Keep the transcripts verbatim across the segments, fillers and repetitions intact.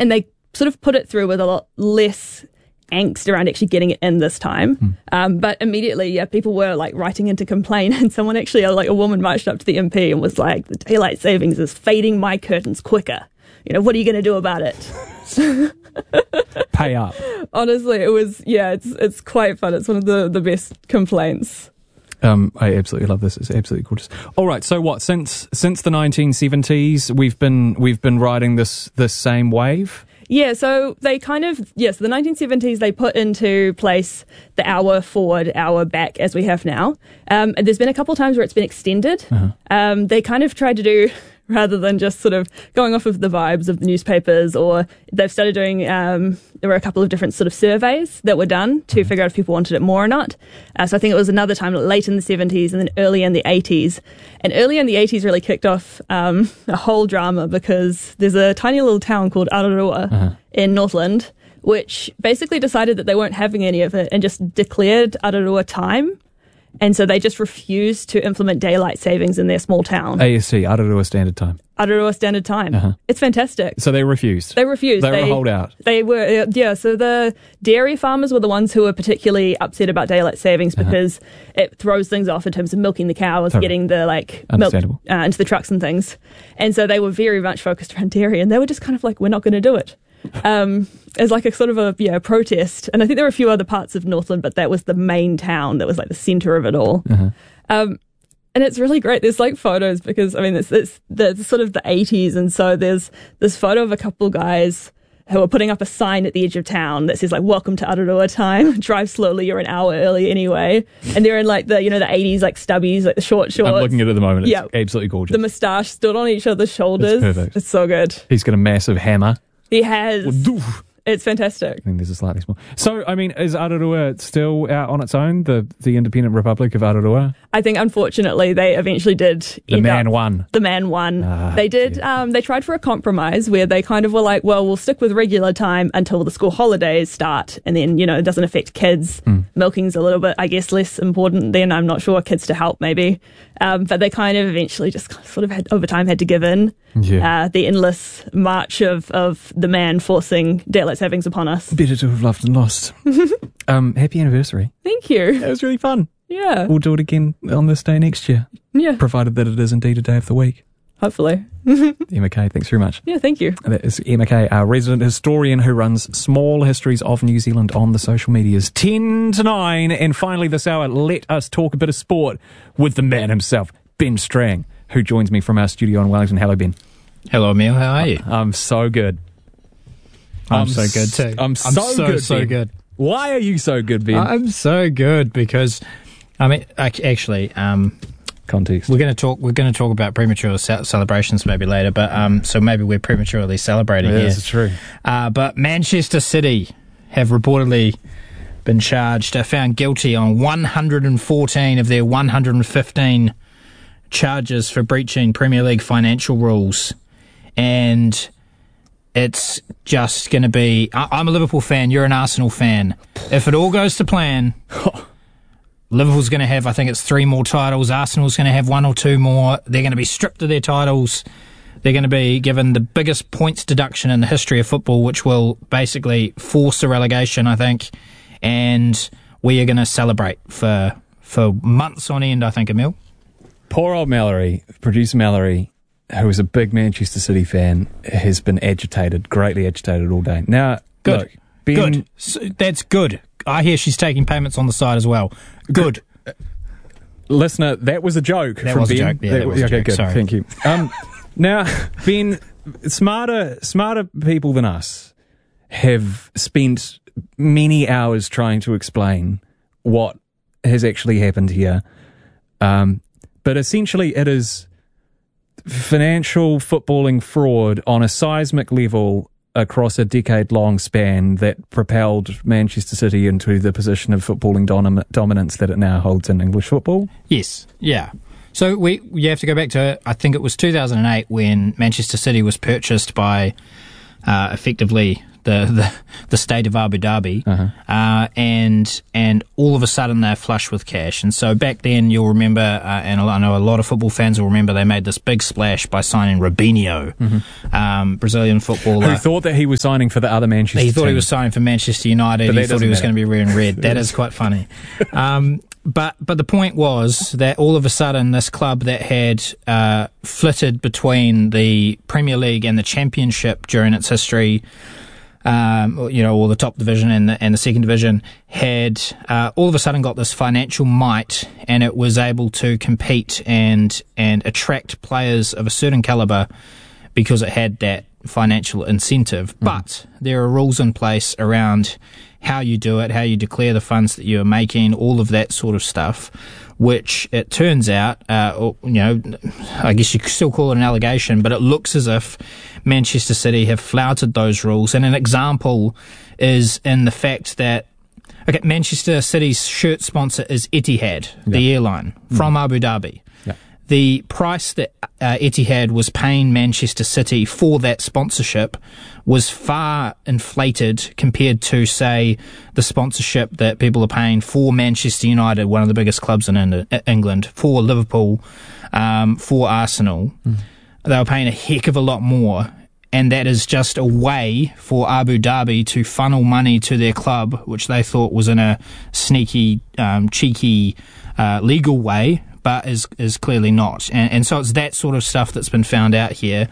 and they sort of put it through with a lot less angst around actually getting it in this time. Mm. Um, but immediately, yeah, people were like writing in to complain, and someone actually, like a woman marched up to the M P and was like, the daylight savings is fading my curtains quicker. You know, what are you going to do about it? Pay up. Honestly, it was, yeah, it's it's quite fun. It's one of the, the best complaints. Um, I absolutely love this. It's absolutely gorgeous. All right, so what? Since since the nineteen seventies, we've been we've been riding this this same wave. Yeah, so they kind of, yes, the nineteen seventies, they put into place the hour forward, hour back as we have now. Um, and there's been a couple of times where it's been extended. Uh-huh. Um, they kind of tried to do, rather than just sort of going off of the vibes of the newspapers, or they've started doing, um, there were a couple of different sort of surveys that were done to figure out if people wanted it more or not. Uh, so I think it was another time late in the seventies and then early in the eighties. And early in the eighties really kicked off um, a whole drama, because there's a tiny little town called Ararua uh-huh. in Northland, which basically decided that they weren't having any of it and just declared Ararua time. And so they just refused to implement daylight savings in their small town. A S T, Ararua Standard Time. Ararua Standard Time. Uh-huh. It's fantastic. So they refused. They refused. They, they were a holdout. They were, yeah. So the dairy farmers were the ones who were particularly upset about daylight savings, because uh-huh. it throws things off in terms of milking the cows, totally. Getting the like milk uh, into the trucks and things. And so they were very much focused around dairy, and they were just kind of like, we're not going to do it. Um, as like a sort of a yeah protest. And I think there were a few other parts of Northland, but that was the main town that was like the centre of it all. Uh-huh. Um, and it's really great. There's like photos, because I mean it's it's the sort of the eighties, and so there's this photo of a couple of guys who are putting up a sign at the edge of town that says like, welcome to Ararua time, drive slowly, you're an hour early anyway. And they're in like the, you know, the eighties like stubbies, like the short shorts. I'm looking at it at the moment. It's yeah. absolutely gorgeous. The moustache stood on each other's shoulders. It's perfect. It's so good. He's got a massive hammer. He has. It's fantastic. I think there's a slightly small. So, I mean, is Ararua still out on its own, the, the independent republic of Ararua? I think, unfortunately, they eventually did. The man up, won. The man won. Ah, they did. Um, they tried for a compromise where they kind of were like, well, we'll stick with regular time until the school holidays start, and then, you know, it doesn't affect kids. Mm. Milking's a little bit, I guess, less important then. I'm not sure. Kids to help, maybe. Um, but they kind of eventually just sort of had, over time, had to give in. Yeah. Uh, the endless march of, of the man forcing daylight savings upon us. Better to have loved and lost. um, happy anniversary. Thank you. That was really fun. Yeah. We'll do it again on this day next year. Yeah. Provided that it is indeed a day of the week. Hopefully. Emma Kay, thanks very much. Yeah, thank you. That is Emma Kay, our resident historian who runs Small Histories of New Zealand on the social medias. ten to nine, and finally this hour, let us talk a bit of sport with the man himself, Ben Strang, who joins me from our studio in Wellington. Hello, Ben. Hello, Emil. How are you? I'm so good. I'm, I'm so good too. I'm so, I'm so good, so Ben. good. Why are you so good, Ben? I'm so good because, I mean, actually, um, context. We're going to talk. We're going to talk about premature ce- celebrations maybe later, but um, so maybe we're prematurely celebrating yeah, here. That's true. Uh, but Manchester City have reportedly been charged, uh, found guilty on one hundred fourteen of their one hundred fifteen charges for breaching Premier League financial rules, and it's just going to be... I- I'm a Liverpool fan, you're an Arsenal fan. If it all goes to plan, Liverpool's going to have, I think it's three more titles, Arsenal's going to have one or two more, they're going to be stripped of their titles, they're going to be given the biggest points deduction in the history of football, which will basically force a relegation, I think, and we are going to celebrate for for months on end, I think, Emil. Poor old Mallory, producer Mallory, who is a big Manchester City fan, has been agitated, greatly agitated all day. Now, good, look, Ben, good. So that's good. I hear she's taking payments on the side as well. Good. Uh, listener, that was a joke. That from was Ben. a joke. Yeah, that, that was okay, a joke. good. Sorry. Thank you. Um, now, Ben, smarter, smarter people than us have spent many hours trying to explain what has actually happened here. Um, but essentially, it is financial footballing fraud on a seismic level across a decade-long span that propelled Manchester City into the position of footballing dom- dominance that it now holds in English football. Yes, yeah. So we you have to go back to, I think it was two thousand eight when Manchester City was purchased by uh, effectively the the, the state of Abu Dhabi, Uh-huh. uh, and and all of a sudden they're flush with cash. And so back then, you'll remember, uh, and I know a lot of football fans will remember, they made this big splash by signing Robinho, mm-hmm. um, Brazilian footballer. Who thought that he was signing for the other Manchester He thought team. he was signing for Manchester United. He thought he was matter. going to be wearing red. That is quite funny. Um, but but the point was that all of a sudden this club that had uh, flitted between the Premier League and the Championship during its history, um, you know, or the top division and the, and the second division, had uh, all of a sudden got this financial might, and it was able to compete and and attract players of a certain caliber because it had that financial incentive. Mm-hmm. But there are rules in place around how you do it, how you declare the funds that you're making, all of that sort of stuff, which it turns out, uh, or, you know, I guess you could still call it an allegation, but it looks as if Manchester City have flouted those rules. And an example is in the fact that, okay, Manchester City's shirt sponsor is Etihad, yeah. the airline, from mm. Abu Dhabi. Yeah. The price that uh, Etihad was paying Manchester City for that sponsorship was far inflated compared to, say, the sponsorship that people are paying for Manchester United, one of the biggest clubs in England, for Liverpool, um, for Arsenal. Mm. They were paying a heck of a lot more, and that is just a way for Abu Dhabi to funnel money to their club, which they thought was in a sneaky, um, cheeky, uh, legal way, but is is clearly not. And, and so it's that sort of stuff that's been found out here,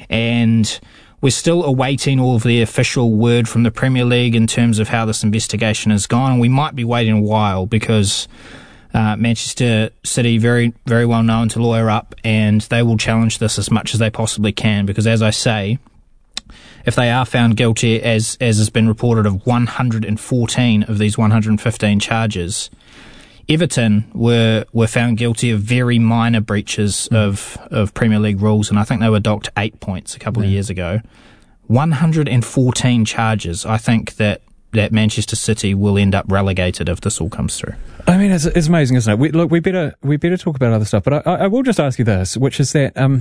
and we're still awaiting all of the official word from the Premier League in terms of how this investigation has gone, and we might be waiting a while because uh, Manchester City, very very well known to lawyer up, and they will challenge this as much as they possibly can, because as I say, if they are found guilty, as as has been reported, of one hundred fourteen of these one hundred fifteen charges, Everton were were found guilty of very minor breaches mm. of, of Premier League rules, and I think they were docked eight points a couple yeah. of years ago. one hundred fourteen charges. I think that, that Manchester City will end up relegated if this all comes through. I mean, it's, it's amazing, isn't it? We, look, we better we better talk about other stuff, but I, I will just ask you this, which is that, um,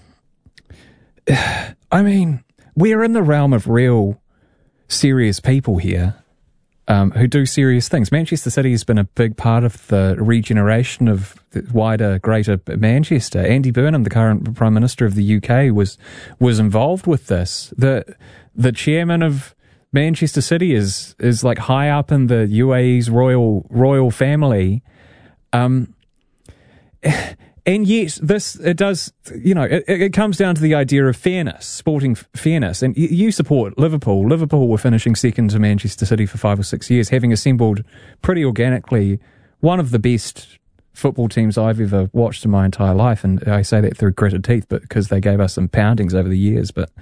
I mean, we're in the realm of real serious people here. Um, who do serious things. Manchester City has been a big part of the regeneration of the wider, greater Manchester. Andy Burnham, the current Prime Minister of the U K, was was involved with this. The the chairman of Manchester City is is like high up in the U A E's royal royal family. Um, and yet, this it does. You know, it, it comes down to the idea of fairness, sporting f- fairness. And y- you support Liverpool. Liverpool were finishing second to Manchester City for five or six years, having assembled pretty organically one of the best football teams I've ever watched in my entire life. And I say that through gritted teeth, but because they gave us some poundings over the years, but.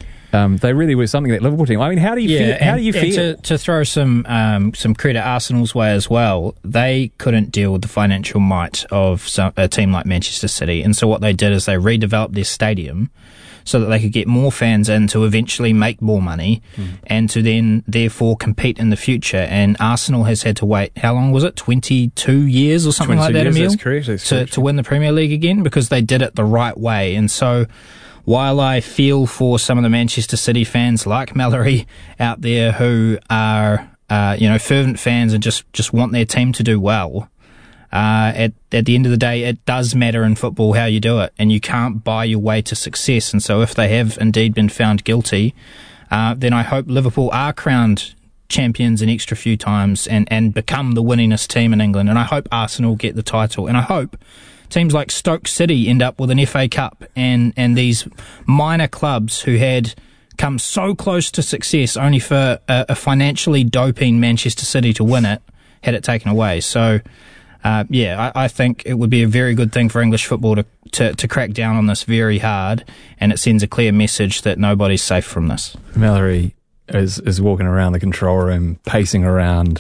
Um, they really were something, that Liverpool team. I mean, how do you yeah, feel? How and, do you feel? To, to throw some um, some credit Arsenal's way as well, they couldn't deal with the financial might of some, a team like Manchester City, and so what they did is they redeveloped their stadium so that they could get more fans in to eventually make more money mm. and to then therefore compete in the future. And Arsenal has had to wait, how long was it? twenty-two years or something like that, years, Emil? That's correct, that's to, correct. to win the Premier League again, because they did it the right way. And so while I feel for some of the Manchester City fans like Mallory out there who are, uh, you know, fervent fans and just, just want their team to do well, uh, at, at the end of the day, it does matter in football how you do it, and you can't buy your way to success. And so if they have indeed been found guilty, uh, then I hope Liverpool are crowned champions an extra few times and, and become the winningest team in England. And I hope Arsenal get the title. And I hope teams like Stoke City end up with an F A Cup, and, and these minor clubs who had come so close to success only for a, a financially doping Manchester City to win it, had it taken away. So, uh, yeah, I, I think it would be a very good thing for English football to, to, to crack down on this very hard, and it sends a clear message that nobody's safe from this. Mallory is, is walking around the control room, pacing around,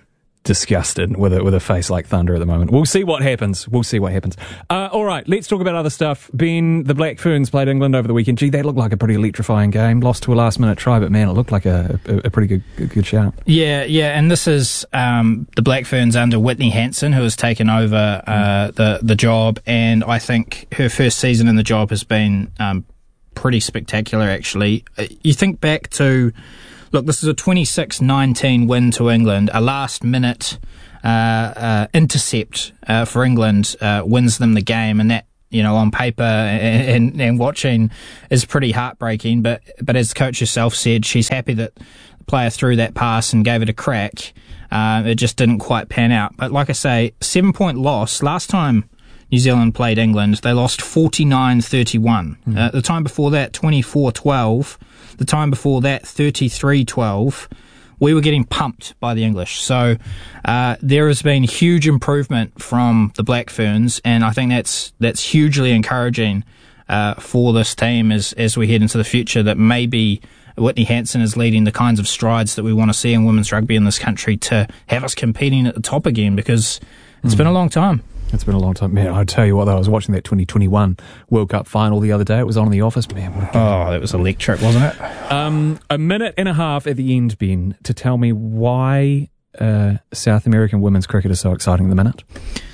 disgusted with a, with a face like thunder at the moment. We'll see what happens. We'll see what happens. Uh, all right, let's talk about other stuff. Ben, the Black Ferns played England over the weekend. Gee, that looked like a pretty electrifying game. Lost to a last-minute try, but man, it looked like a, a, a pretty good, good good shout. Yeah, yeah, and this is um, the Black Ferns under Whitney Hansen, who has taken over uh, the the job, and I think her first season in the job has been um, pretty spectacular, actually. You think back to Look, this is a twenty-six nineteen win to England, a last-minute uh, uh, intercept uh, for England uh, wins them the game, and that, you know, on paper and, and, and watching is pretty heartbreaking. But but as the coach herself said, she's happy that the player threw that pass and gave it a crack. Uh, it just didn't quite pan out. But like I say, seven-point loss. Last time New Zealand played England, they lost forty-nine thirty-one. Mm. Uh, the time before that, twenty-four twelve. The time before that, thirty-three twelve. We were getting pumped by the English. So uh, there has been huge improvement from the Black Ferns, and I think that's that's hugely encouraging uh, for this team as, as we head into the future, that maybe Whitney Hansen is leading the kinds of strides that we want to see in women's rugby in this country to have us competing at the top again, because it's mm. been a long time. It's been a long time. Man, I tell you what, though, I was watching that twenty twenty-one World Cup final the other day. It was on in the office. Man, what a oh, that was electric, wasn't it? Um, a minute and a half at the end, Ben, to tell me why uh, South American women's cricket is so exciting at the minute.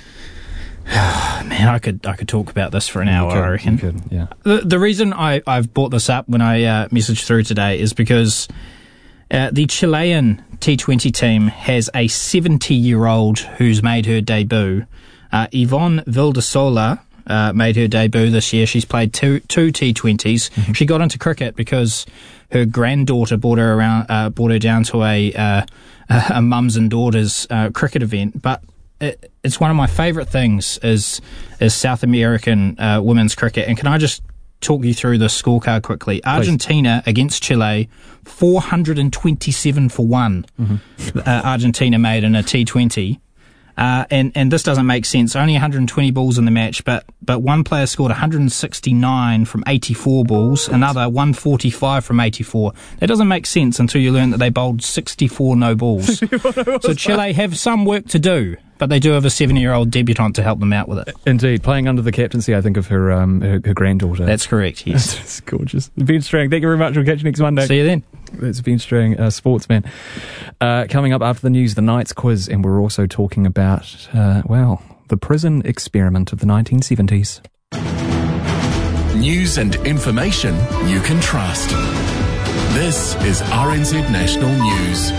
Man, I could I could talk about this for an hour, you could, I reckon. You could, yeah. The, the reason I, I've brought this up when I uh, messaged through today is because uh, the Chilean T twenty team has a seventy-year-old who's made her debut. Uh, Yvonne Vildasola uh, made her debut this year. She's played two, two T twenties. Mm-hmm. She got into cricket because her granddaughter brought her around, uh, brought her down to a uh, a mums and daughters uh, cricket event. But it, it's one of my favourite things is is South American uh, women's cricket. And can I just talk you through the scorecard quickly? Argentina Please. Against Chile, four hundred twenty-seven for one. Mm-hmm. uh, Argentina made in a T twenty. Uh, and, and this doesn't make sense. Only one hundred twenty balls in the match, but, but one player scored one hundred sixty-nine from eighty-four balls, another one hundred forty-five from eighty-four. That doesn't make sense until you learn that they bowled sixty-four no balls. So Chile have some work to do, but they do have a seven-year-old debutant to help them out with it. Indeed, playing under the captaincy, I think, of her um, her, her granddaughter. That's correct, yes. It's gorgeous. Ben Strang, thank you very much. We'll catch you next Monday. See you then. It's Ben Strang, uh, sportsman. Uh, coming up after the news, the Knights quiz, and we're also talking about, uh, well, the prison experiment of the nineteen seventies. News and information you can trust. This is R N Z National News.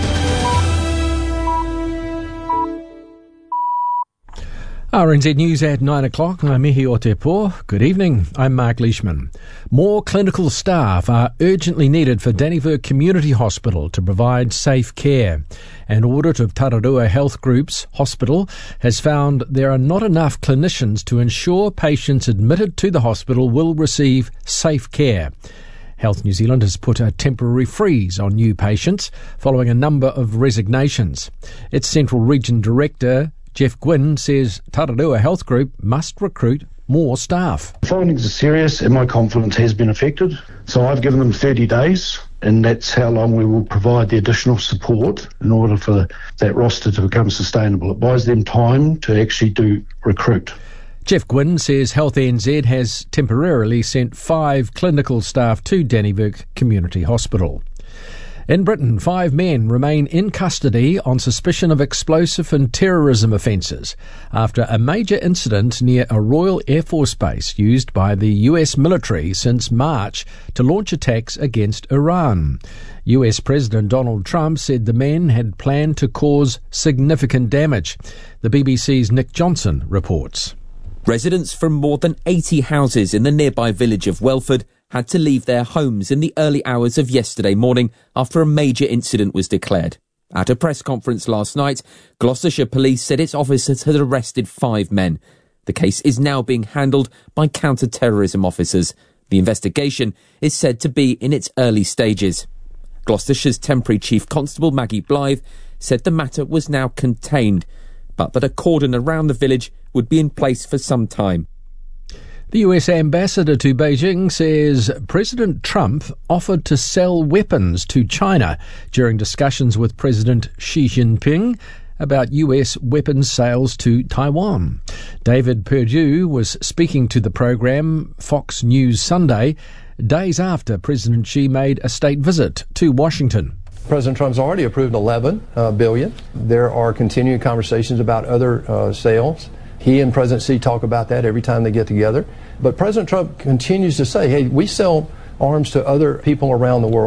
R N Z News at nine o'clock. I'm Mihi Otepo. Good evening. I'm Mark Leishman. More clinical staff are urgently needed for Dannevirke Community Hospital to provide safe care. An audit of Tararua Health Group's hospital has found there are not enough clinicians to ensure patients admitted to the hospital will receive safe care. Health New Zealand has put a temporary freeze on new patients following a number of resignations. Its Central Region Director Jeff Gwynn says Tararua Health Group must recruit more staff. Findings are serious and my confidence has been affected. So I've given them thirty days, and that's how long we will provide the additional support in order for that roster to become sustainable. It buys them time to actually do recruit. Jeff Gwynn says Health N Z has temporarily sent five clinical staff to Dannevirke Community Hospital. In Britain, five men remain in custody on suspicion of explosive and terrorism offences after a major incident near a Royal Air Force base used by the U S military since March to launch attacks against Iran. U S President Donald Trump said the men had planned to cause significant damage. The B B C's Nick Johnson reports. Residents from more than eighty houses in the nearby village of Welford had to leave their homes in the early hours of yesterday morning after a major incident was declared. At a press conference last night, Gloucestershire Police said its officers had arrested five men. The case is now being handled by counter-terrorism officers. The investigation is said to be in its early stages. Gloucestershire's temporary Chief Constable Maggie Blythe said the matter was now contained, but that a cordon around the village would be in place for some time. The U S ambassador to Beijing says President Trump offered to sell weapons to China during discussions with President Xi Jinping about U S weapons sales to Taiwan. David Perdue was speaking to the program Fox News Sunday, days after President Xi made a state visit to Washington. President Trump's already approved eleven uh, billion. There are continuing conversations about other uh, sales. He and President Xi talk about that every time they get together. But President Trump continues to say, hey, we sell arms to other people around the world.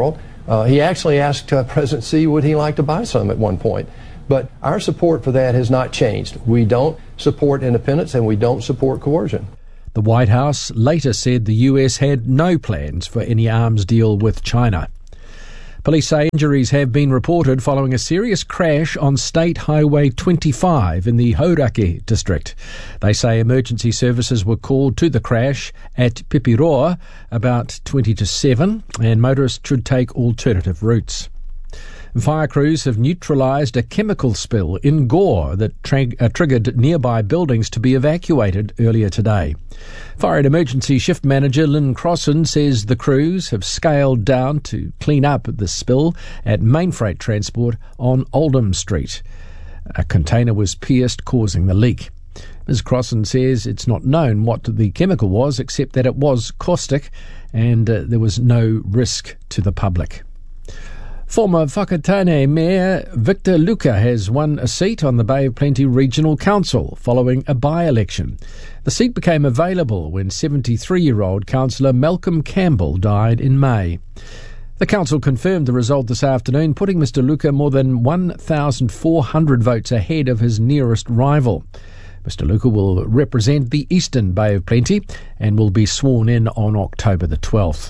Uh, he actually asked uh, President Xi would he like to buy some at one point. But our support for that has not changed. We don't support independence and we don't support coercion. The White House later said the U S had no plans for any arms deal with China. Police say injuries have been reported following a serious crash on State Highway twenty-five in the Hauraki district. They say emergency services were called to the crash at Pipiroa about twenty to seven, and motorists should take alternative routes. Fire crews have neutralised a chemical spill in Gore that tra- uh, triggered nearby buildings to be evacuated earlier today. Fire and Emergency Shift Manager Lynn Crossan says the crews have scaled down to clean up the spill at Main Freight Transport on Oldham Street. A container was pierced, causing the leak. Miz Crossan says it's not known what the chemical was, except that it was caustic and uh, there was no risk to the public. Former Whakatane Mayor Victor Luca has won a seat on the Bay of Plenty Regional Council following a by-election. The seat became available when seventy-three-year-old councillor Malcolm Campbell died in May. The council confirmed the result this afternoon, putting Mr Luca more than one thousand four hundred votes ahead of his nearest rival. Mister Luca will represent the Eastern Bay of Plenty and will be sworn in on October the twelfth.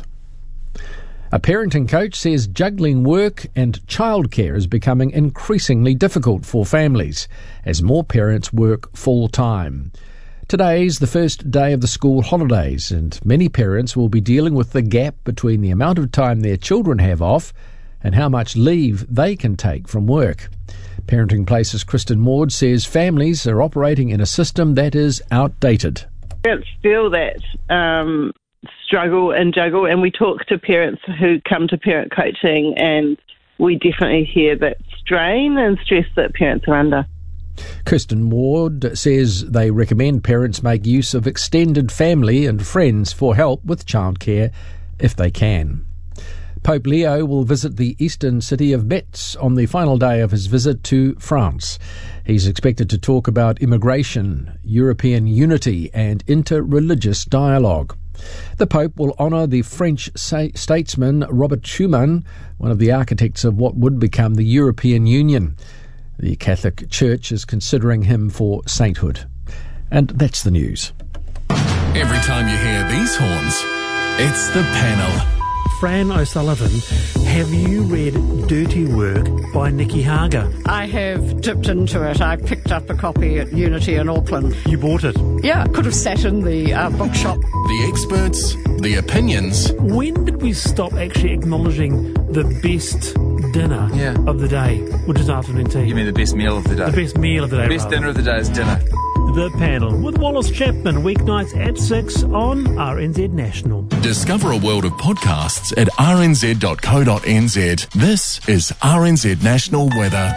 A parenting coach says juggling work and childcare is becoming increasingly difficult for families as more parents work full-time. Today's the first day of the school holidays, and many parents will be dealing with the gap between the amount of time their children have off and how much leave they can take from work. Parenting Place's Kristen Maud says families are operating in a system that is outdated. Parents feel that um struggle and juggle, and we talk to parents who come to parent coaching, and we definitely hear that strain and stress that parents are under. Kirsten Ward says they recommend parents make use of extended family and friends for help with childcare if they can. Pope Leo will visit the eastern city of Metz on the final day of his visit to France. He's expected to talk about immigration, European unity and inter-religious dialogue. The Pope will honour the French sa- statesman Robert Schuman, one of the architects of what would become the European Union. The Catholic Church is considering him for sainthood. And that's the news. Every time you hear these horns, it's the panel. Fran O'Sullivan, have you read Dirty Work by Nikki Hager? I have dipped into it. I picked up a copy at Unity in Auckland. You bought it? Yeah, could have sat in the uh, bookshop. The experts, the opinions. When did we stop actually acknowledging the best dinner yeah. of the day, which is afternoon tea? You mean the best meal of the day? The best meal of the day. The best rather. dinner of the day is dinner. The Panel with Wallace Chapman, weeknights at six on R N Z National. Discover a world of podcasts at r n z dot co dot n z. This is R N Z National Weather.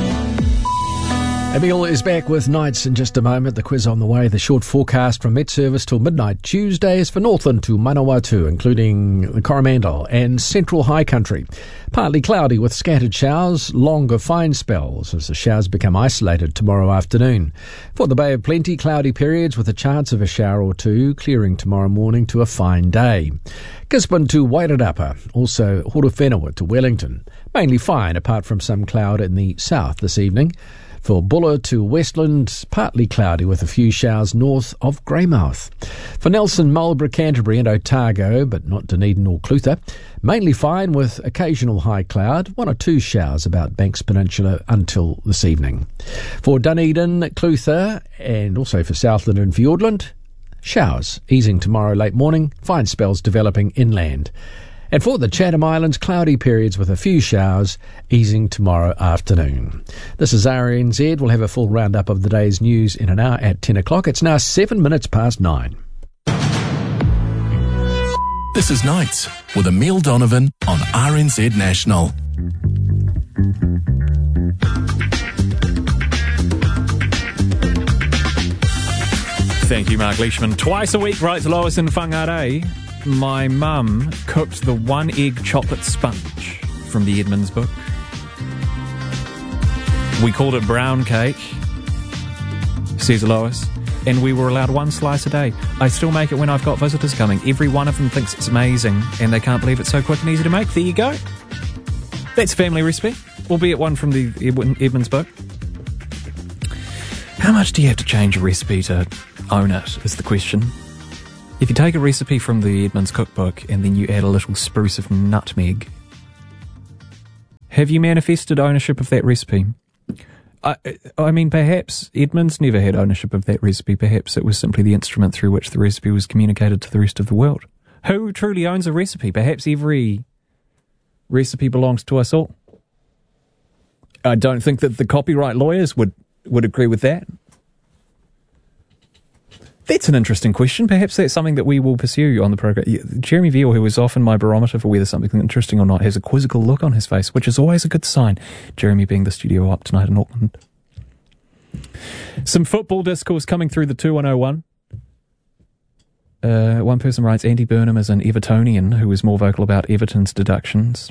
Emil is back with nights in just a moment. The quiz on the way. The short forecast from Met Service till midnight Tuesday is for Northland to Manawatu, including the Coromandel and Central High Country. Partly cloudy with scattered showers, longer fine spells as the showers become isolated tomorrow afternoon. For the Bay of Plenty, cloudy periods with a chance of a shower or two, clearing tomorrow morning to a fine day. Gisborne to Wairarapa, also Horowhenua to Wellington. Mainly fine apart from some cloud in the south this evening. For Buller to Westland, partly cloudy with a few showers north of Greymouth. For Nelson, Marlborough, Canterbury and Otago, but not Dunedin or Clutha, mainly fine with occasional high cloud, one or two showers about Banks Peninsula until this evening. For Dunedin, Clutha and also for Southland and Fiordland, showers easing tomorrow late morning, fine spells developing inland. And for the Chatham Islands, cloudy periods with a few showers, easing tomorrow afternoon. This is R N Z. We'll have a full roundup of the day's news in an hour at ten o'clock. It's now seven minutes past nine. This is Nights with Emil Donovan on R N Z National. Thank you, Mark Leishman. Twice a week, writes Lois in Whangarei. My mum cooked the one-egg chocolate sponge from the Edmonds book. We called it brown cake, says Lois, and we were allowed one slice a day. I still make it when I've got visitors coming. Every one of them thinks it's amazing, and they can't believe it's so quick and easy to make. There you go. That's family recipe, albeit one from the Edwin, Edmonds book. How much do you have to change a recipe to own it, is the question. If you take a recipe from the Edmonds cookbook and then you add a little spruce of nutmeg, have you manifested ownership of that recipe? I, I mean, perhaps Edmonds never had ownership of that recipe. Perhaps it was simply the instrument through which the recipe was communicated to the rest of the world. Who truly owns a recipe? Perhaps every recipe belongs to us all. I don't think that the copyright lawyers would, would agree with that. That's an interesting question. Perhaps that's something that we will pursue on the program. Jeremy Veal, who is often my barometer for whether something interesting or not, has a quizzical look on his face, which is always a good sign. Jeremy being the studio up tonight in Auckland. Some football discourse coming through the two one oh one. Uh, one person writes, Andy Burnham is an Evertonian who is more vocal about Everton's deductions.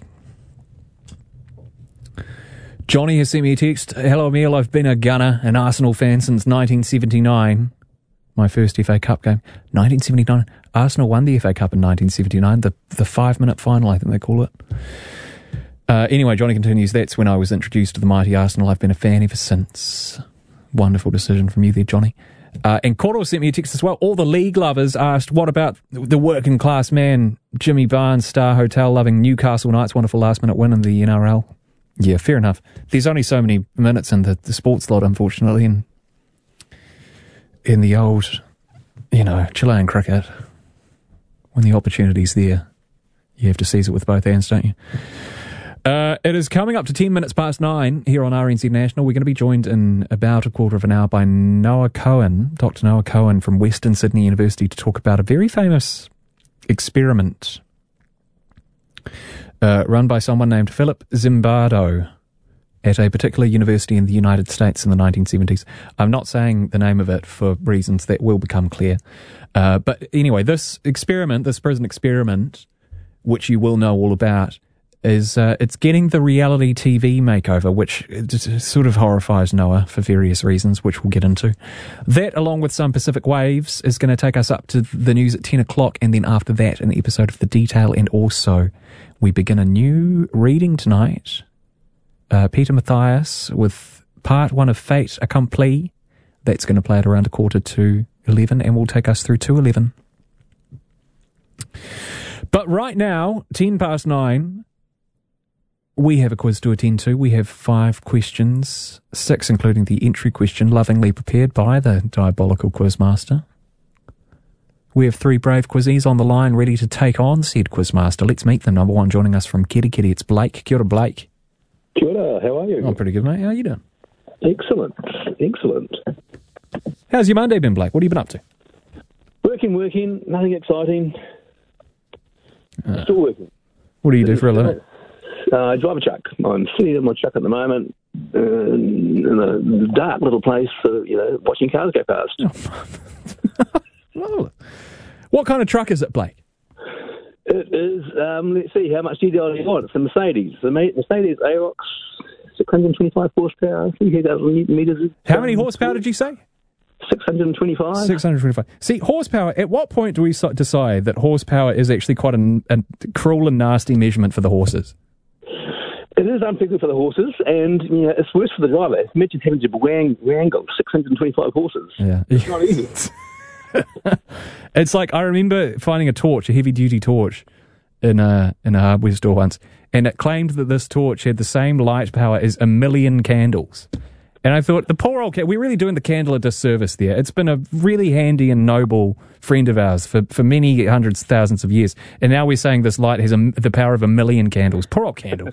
Johnny has sent me a text. Hello, Emile. I've been a gunner, an Arsenal fan since nineteen seventy-nine. My first F A Cup game. nineteen seventy-nine. Arsenal won the F A Cup in nineteen seventy-nine. The the five-minute final, I think they call it. Uh, anyway, Johnny continues, that's when I was introduced to the mighty Arsenal. I've been a fan ever since. Wonderful decision from you there, Johnny. Uh, and Koro sent me a text as well. All the league lovers asked, what about the working class man, Jimmy Barnes, Star Hotel loving Newcastle Knights, wonderful last minute win in the N R L? Yeah, fair enough. There's only so many minutes in the, the sports lot, unfortunately, and in the old, you know, Chilean cricket, when the opportunity's there, you have to seize it with both hands, don't you? Uh, it is coming up to ten minutes past nine here on R N Z National. We're going to be joined in about a quarter of an hour by Noah Cohen, Doctor Noah Cohen from Western Sydney University, to talk about a very famous experiment uh, run by someone named Philip Zimbardo at a particular university in the United States in the nineteen seventies. I'm not saying the name of it for reasons that will become clear. Uh, but anyway, this experiment, this prison experiment, which you will know all about, is uh, it's getting the reality T V makeover, which sort of horrifies Noah for various reasons, which we'll get into. That, along with some Pacific Waves, is going to take us up to the news at ten o'clock, and then after that, an episode of The Detail, and also we begin a new reading tonight. Uh, Peter Mathias with part one of Fait Accompli. That's going to play at around a quarter to eleven, and will take us through to eleven. But right now, ten past nine... we have a quiz to attend to. We have five questions, six including the entry question, lovingly prepared by the diabolical quizmaster. We have three brave quizzies on the line ready to take on said quizmaster. Let's meet them. Number one joining us from Kitty Kitty, it's Blake. Kia ora, Blake. Kia ora, how are you? I'm pretty good, mate. How are you doing? Excellent, excellent. How's your Monday been, Blake? What have you been up to? Working, working, nothing exciting. Uh, Still working. What do you do for a living? Uh, I drive a truck. I'm sitting in my truck at the moment uh, in a dark little place for, you know, watching cars go past. Oh. What kind of truck is it, Blake? It is, um, let's see, how much detail do you want? It's a Mercedes. The Mercedes Aerox, six hundred twenty-five horsepower, three thousand metres. How many horsepower did you say? six hundred twenty-five. six hundred twenty-five. See, horsepower, at what point do we decide that horsepower is actually quite a, a cruel and nasty measurement for the horses? It is unpleasant for the horses, and you know, it's worse for the driver. Imagine having to wang, wrangle six hundred twenty-five horses. Yeah. It's not easy. It's like, I remember finding a torch, a heavy-duty torch, in a, in a hardware store once, and it claimed that this torch had the same light power as a million candles. And I thought, the poor old cat, we're really doing the candle a disservice there. It's been a really handy and noble friend of ours for, for many hundreds, thousands of years. And now we're saying this light has a, the power of a million candles. Poor old candles.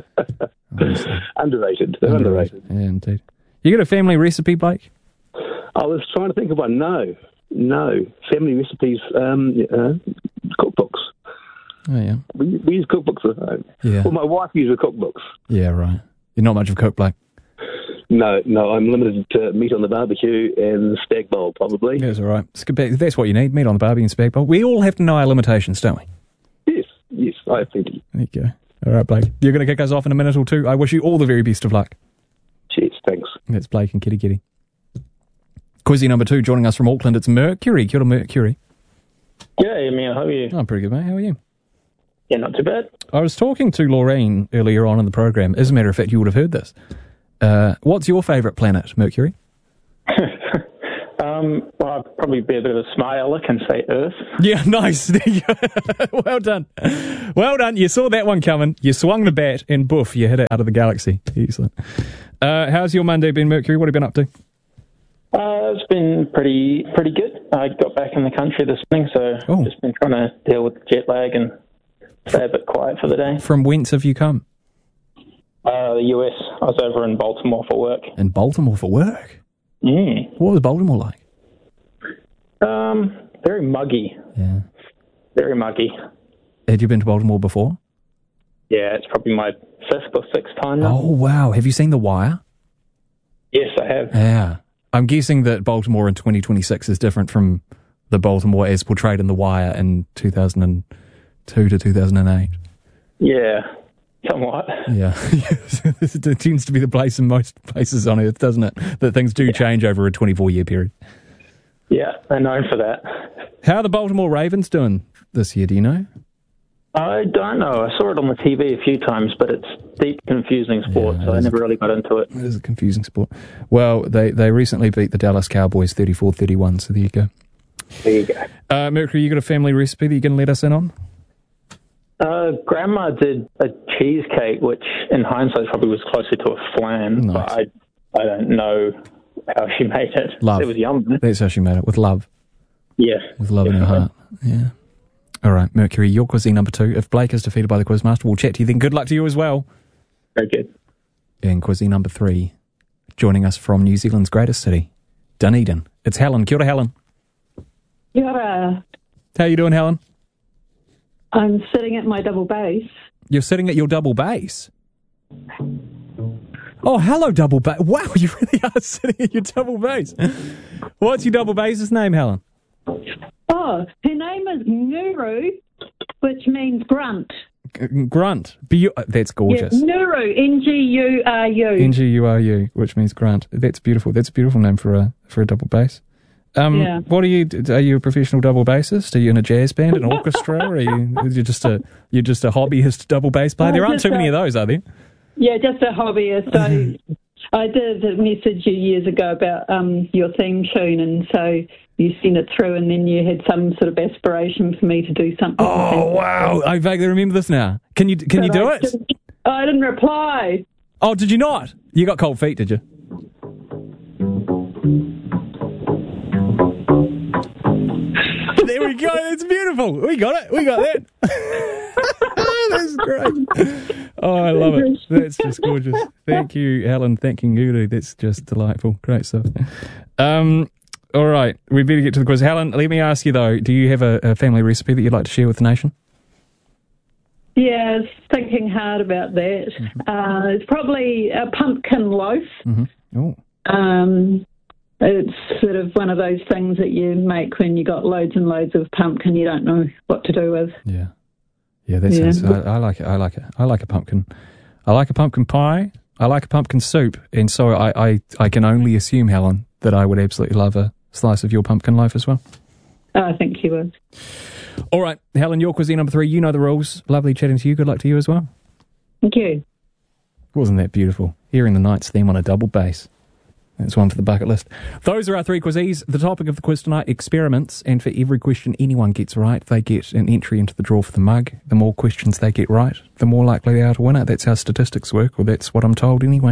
Underrated. They're underrated. underrated. Yeah, indeed. You got a family recipe, Blake? I was trying to think of one. No. No. Family recipes, um, uh, cookbooks. Oh, yeah. We, we use cookbooks at home. Yeah. Well, my wife uses cookbooks. Yeah, right. You're not much of a cook, Blake? No, no, I'm limited to meat on the barbecue and stag bowl, probably. Yeah, that's all right. That's what you need, meat on the barbecue and stag bowl. We all have to know our limitations, don't we? Yes, yes, I have plenty. There you go. All right, Blake. You're going to kick us off in a minute or two. I wish you all the very best of luck. Cheers, thanks. That's Blake and Kitty Kitty. Quizzy number two, joining us from Auckland, it's Mercury. Kia ora, Mercury. G'day, Emile. How are you? I'm pretty good, mate. How are you? Yeah, not too bad. I was talking to Laureen earlier on in the program. As a matter of fact, you would have heard this. Uh, what's your favourite planet, Mercury? um, well, I'd probably be a bit of a smart aleck and say Earth. Yeah, nice. There you go. Well done. Well done. You saw that one coming. You swung the bat and boof, you hit it out of the galaxy. Excellent. Uh, how's your Monday been, Mercury? What have you been up to? Uh, it's been pretty pretty good. I got back in the country this morning, so oh. just been trying to deal with jet lag and stay a bit quiet for the day. From whence have you come? Uh, the U S. I was over in Baltimore for work. In Baltimore for work? Mm. What was Baltimore like? Um, very muggy. Yeah. Very muggy. Had you been to Baltimore before? Yeah, it's probably my fifth or sixth time now. Oh, wow. Have you seen The Wire? Yes, I have. Yeah. I'm guessing that Baltimore in twenty twenty-six is different from the Baltimore as portrayed in The Wire in two thousand two to two thousand eight. Yeah, somewhat. Yeah. It tends to be the place in most places on Earth, doesn't it? That things do yeah. change over a twenty-four year period. Yeah, they're known for that. How are the Baltimore Ravens doing this year, do you know? I don't know. I saw it on the T V a few times, but it's deep, confusing sport, yeah, so I never really got into it. It is a confusing sport. Well, they, they recently beat the Dallas Cowboys thirty-four thirty-one, so there you go. There you go. Uh, Mercury, you got a family recipe that you can let us in on? Uh, Grandma did a cheesecake, which in hindsight probably was closer to a flan, nice. But I, I don't know how she made it. Love. It was yum. That's how she made it, with love. Yeah. With love definitely. In her heart. Yeah. All right, Mercury, your cuisine number two. If Blake is defeated by the Quizmaster, we'll chat to you then. Good luck to you as well. Very good. And cuisine number three, joining us from New Zealand's greatest city, Dunedin. It's Helen. Kia ora, Helen. Kia ora. How you doing, Helen? I'm sitting at my double bass. You're sitting at your double bass? Oh, hello, double bass. Wow, you really are sitting at your double bass. What's your double bass's name, Helen? Oh, her name is Nuru, which means grunt. G- grunt. Be- that's gorgeous. Yes, Nuru, N G U R U. N G U R U, which means grunt. That's beautiful. That's a beautiful name for a for a double bass. Um, yeah. What are you? Are you a professional double bassist? Are you in a jazz band, an orchestra? Or are you? You're just a you're just a hobbyist double bass player. There aren't too many of those, are there? Yeah, just a hobbyist. I I did message you years ago about um, your theme tune, and so you sent it through, and then you had some sort of aspiration for me to do something. Oh wow! I vaguely remember this now. Can you can but you do I it? Didn't, I didn't reply. Oh, did you not? You got cold feet, did you? There we go. That's beautiful. We got it. We got that. That's great. Oh, I love it. That's just gorgeous. Thank you, Helen. Thank you, Guru. That's just delightful. Great stuff. Um, all right. We better get to the quiz. Helen, let me ask you, though, do you have a, a family recipe that you'd like to share with the nation? Yeah, I was thinking hard about that. Mm-hmm. Uh, it's probably a pumpkin loaf. Mm-hmm. Oh. Um, it's sort of one of those things that you make when you got loads and loads of pumpkin you don't know what to do with. Yeah. Yeah, that sounds... Yeah. I, I like it. I like it. I like a pumpkin. I like a pumpkin pie. I like a pumpkin soup. And so I, I, I can only assume, Helen, that I would absolutely love a slice of your pumpkin loaf as well. Oh, I think you would. All right, Helen, your cuisine number three. You know the rules. Lovely chatting to you. Good luck to you as well. Thank you. Wasn't that beautiful? Hearing the Knights theme on a double bass. That's one for the bucket list. Those are our three quizzes. The topic of the quiz tonight, experiments. And for every question anyone gets right, they get an entry into the draw for the mug. The more questions they get right, the more likely they are to win it. That's how statistics work, or that's what I'm told anyway.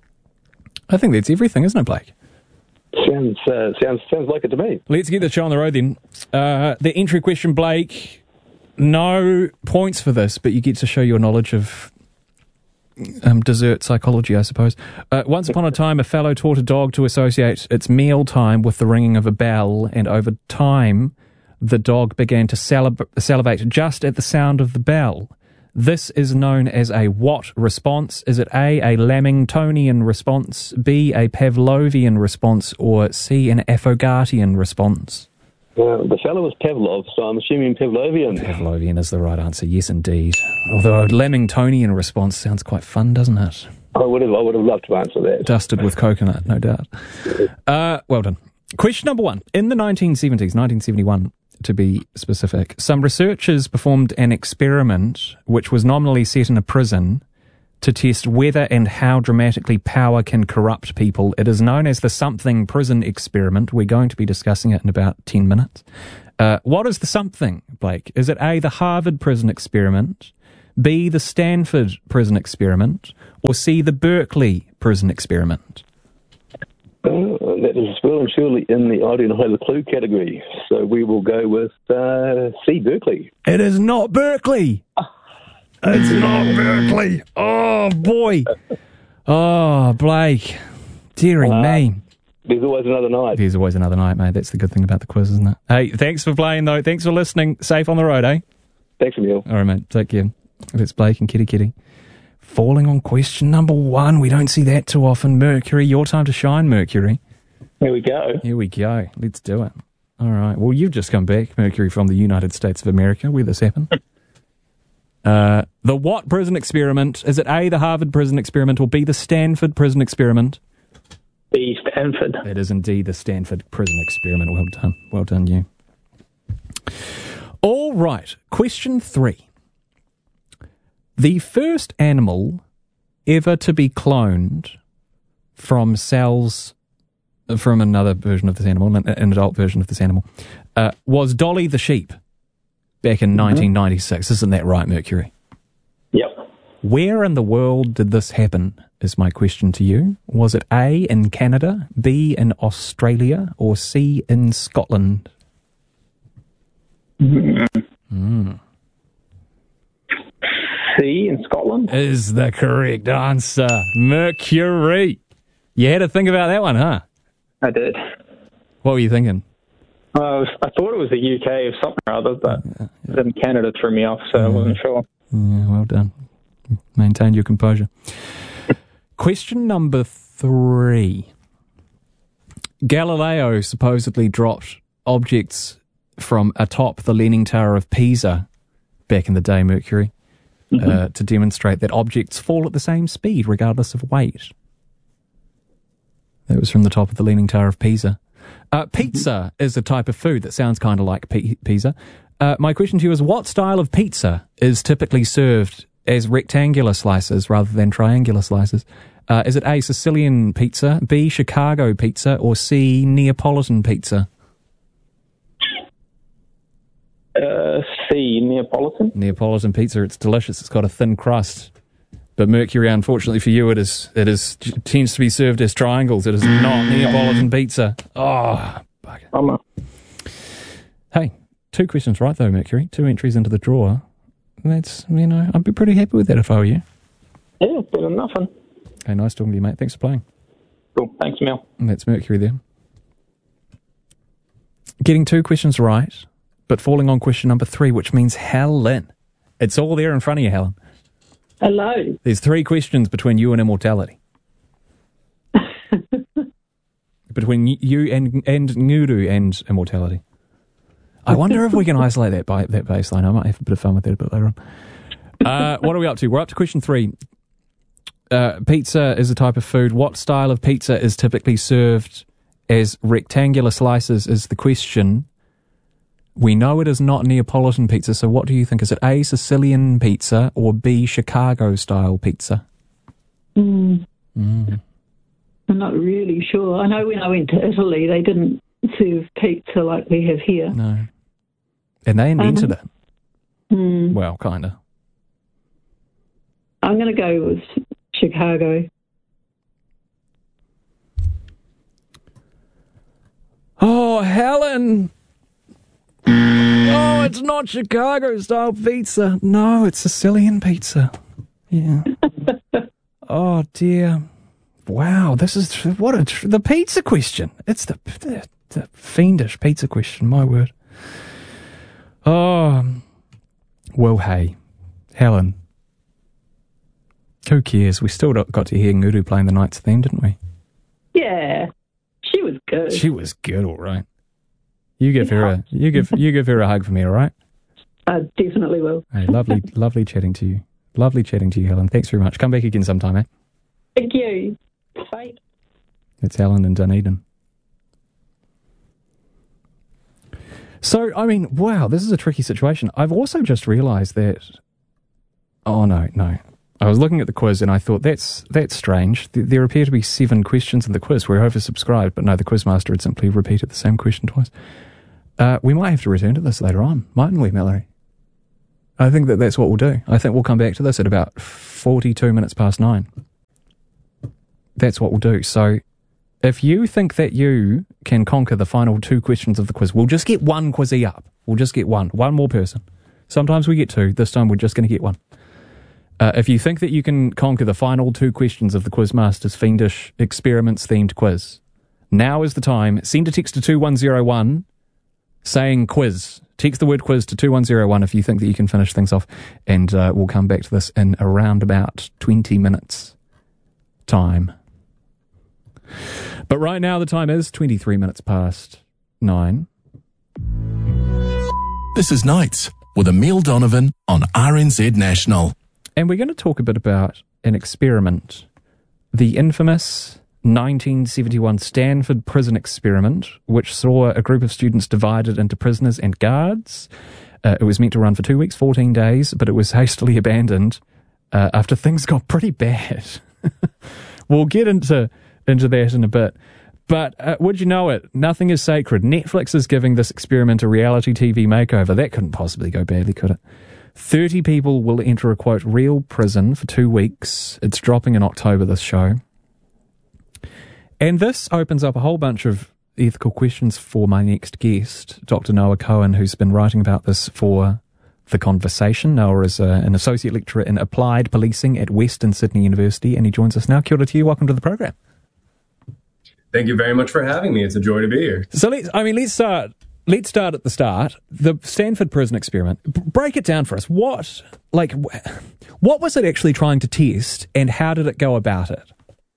I think that's everything, isn't it, Blake? Sounds uh, sounds sounds like it to me. Let's get the show on the road then. Uh, the entry question, Blake. No points for this, but you get to show your knowledge of um, dessert psychology, I suppose. Uh, once upon a time, a fellow taught a dog to associate its meal time with the ringing of a bell, and over time, the dog began to saliv- salivate just at the sound of the bell. This is known as a what response? Is it A, a Lamingtonian response, B, a Pavlovian response, or C, an Affogartian response? Uh, the fellow was Pavlov, so I'm assuming Pavlovian. Pavlovian is the right answer, yes indeed. Although a Lamingtonian response sounds quite fun, doesn't it? I would have, I would have loved to answer that. Dusted with coconut, no doubt. Uh, well done. Question number one. In the nineteen seventies, nineteen seventy-one, to be specific. Some researchers performed an experiment which was nominally set in a prison to test whether and how dramatically power can corrupt people. It is known as the Something Prison Experiment. We're going to be discussing it in about ten minutes. Uh, what is the something, Blake? Is it A, the Harvard Prison Experiment, B, the Stanford Prison Experiment, or C, the Berkeley Prison Experiment? Uh, that is well and surely in the I do not have a clue category. So we will go with uh, C, Berkeley. It is not Berkeley. It's not Berkeley. Oh, boy. Oh, Blake. Deary Uh, me. There's always another night. There's always another night, mate. That's the good thing about the quiz, isn't it? Hey, thanks for playing, though. Thanks for listening. Safe on the road, eh? Thanks, Emil. All right, mate. Take care. That's Blake and Kitty Kitty. Falling on question number one. We don't see that too often. Mercury, your time to shine, Mercury. Here we go. Here we go. Let's do it. All right. Well, you've just come back, Mercury, from the United States of America, where this happened. uh, the what prison experiment? Is it A, the Harvard prison experiment, or B, the Stanford prison experiment? B, Stanford. It is indeed the Stanford prison experiment. Well done. Well done, you. All right. Question three. The first animal ever to be cloned from cells from another version of this animal, an, an adult version of this animal, uh, was Dolly the sheep back in mm-hmm. nineteen ninety-six. Isn't that right, Mercury? Yep. Where in the world did this happen, is my question to you. Was it A, in Canada, B, in Australia, or C, in Scotland? Mm. Mm. C, in Scotland? Is the correct answer. Mercury. You had to think about that one, huh? I did. What were you thinking? Uh, I thought it was the U K or something or other, but yeah, yeah. Then Canada threw me off, so yeah. I wasn't sure. Yeah, well done. Maintained your composure. Question number three. Galileo supposedly dropped objects from atop the Leaning Tower of Pisa back in the day, Mercury, mm-hmm. uh, to demonstrate that objects fall at the same speed regardless of weight. That was from the top of the Leaning Tower of Pisa. Uh, pizza is a type of food that sounds kind of like p- pizza. Uh, my question to you is, what style of pizza is typically served as rectangular slices rather than triangular slices? Uh, is it A, Sicilian pizza, B, Chicago pizza, or C, Neapolitan pizza? Uh, C, Neapolitan. Neapolitan pizza. It's delicious. It's got a thin crust. But Mercury, unfortunately for you, it is it is tends to be served as triangles. It is not Neapolitan pizza. Oh, bugger. Bummer. Hey, two questions right though, Mercury. Two entries into the drawer. That's, you know, I'd be pretty happy with that if I were you. Yeah, better than nothing. Hey, nice talking to you, mate. Thanks for playing. Cool. Thanks, Mel. And that's Mercury there. Getting two questions right, but falling on question number three, which means Helen. It's all there in front of you, Helen. Hello. There's three questions between you and immortality. Between you and and Nguru and immortality. I wonder if we can isolate that by that baseline. I might have a bit of fun with that a bit later on. Uh, what are we up to? We're up to question three. Uh, pizza is a type of food. What style of pizza is typically served as rectangular slices is the question. We know it is not Neapolitan pizza, so what do you think? Is it A, Sicilian pizza, or B, Chicago-style pizza? Mm. Mm. I'm not really sure. I know when I went to Italy, they didn't serve pizza like we have here. No. And they invented um, it. Mm. Well, kind of. I'm going to go with Chicago. Oh, Helen! Oh, it's not Chicago-style pizza. No, it's Sicilian pizza. Yeah. Oh, dear. Wow, this is... What a... The pizza question. It's the, the, the fiendish pizza question, my word. Oh. Well, hey. Helen. Who cares? We still got to hear Nguru playing the Knights theme, didn't we? Yeah. She was good. She was good, all right. You give her a you give you give her a hug for me, all right? I definitely will. Hey, lovely, lovely chatting to you. Lovely chatting to you, Helen. Thanks very much. Come back again sometime, eh? Thank you. Bye. It's Helen in Dunedin. So, I mean, wow, this is a tricky situation. I've also just realised that... Oh, no, no. I was looking at the quiz and I thought, that's that's strange. There appear to be seven questions in the quiz. We're oversubscribed, but no, the quizmaster had simply repeated the same question twice. Uh, we might have to return to this later on, mightn't we, Mallory? I think that that's what we'll do. I think we'll come back to this at about forty-two minutes past nine. That's what we'll do. So if you think that you can conquer the final two questions of the quiz, we'll just get one quizzy up. We'll just get one. One more person. Sometimes we get two. This time we're just going to get one. Uh, if you think that you can conquer the final two questions of the Quizmaster's Fiendish Experiments-themed quiz, now is the time. Send a text to two one zero one saying quiz. Text the word quiz to two one zero one if you think that you can finish things off, and uh, we'll come back to this in around about twenty minutes time. But right now the time is twenty-three minutes past nine. This is Nights with Emile Donovan on R N Z National. And we're going to talk a bit about an experiment, the infamous nineteen seventy-one Stanford Prison Experiment, which saw a group of students divided into prisoners and guards. Uh, it was meant to run for two weeks, fourteen days, but it was hastily abandoned uh, after things got pretty bad. We'll get into into that in a bit. But uh, would you know it? Nothing is sacred. Netflix is giving this experiment a reality T V makeover. That couldn't possibly go badly, could it? thirty people will enter a, quote, real prison for two weeks. It's dropping in October, this show. And this opens up a whole bunch of ethical questions for my next guest, Doctor Noah Cohen, who's been writing about this for The Conversation. Noah is a, an associate lecturer in applied policing at Western Sydney University, and he joins us now. Kia ora to you. Welcome to the program. Thank you very much for having me. It's a joy to be here. So let's, I mean, let's start... Let's start at the start. The Stanford Prison Experiment. B- break it down for us. What, like, what was it actually trying to test, and how did it go about it?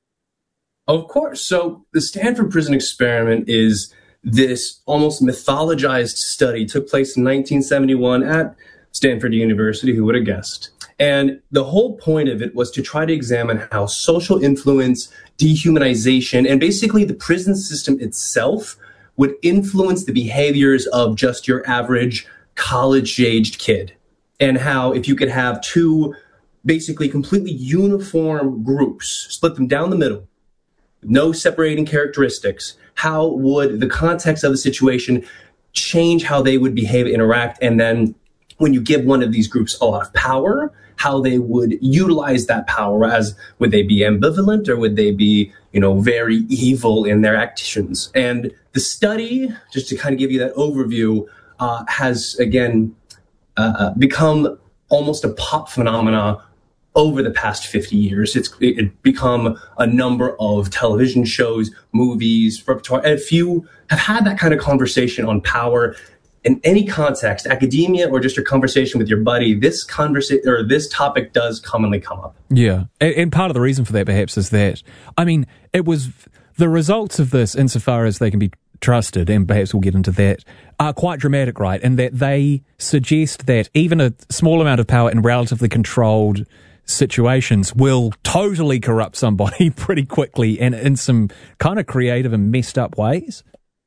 Of course. So the Stanford Prison Experiment is this almost mythologized study. Took place in nineteen seventy-one at Stanford University. Who would have guessed? And the whole point of it was to try to examine how social influence, dehumanization, and basically the prison system itself would influence the behaviors of just your average college-aged kid. And how if you could have two basically completely uniform groups, split them down the middle, no separating characteristics, how would the context of the situation change how they would behave, interact, and then when you give one of these groups a lot of power, how they would utilize that power, as would they be ambivalent or would they be, you know, very evil in their actions. And the study, just to kind of give you that overview, uh, has, again, uh, become almost a pop phenomena over the past fifty years. It's it become a number of television shows, movies, repertoire. And if you have had that kind of conversation on power in any context, academia or just a conversation with your buddy, this conversation or this topic does commonly come up. Yeah, and, and part of the reason for that perhaps is that, I mean, it was the results of this, insofar as they can be trusted, and perhaps we'll get into that, are quite dramatic, right? And that they suggest that even a small amount of power in relatively controlled situations will totally corrupt somebody pretty quickly and in some kind of creative and messed up ways.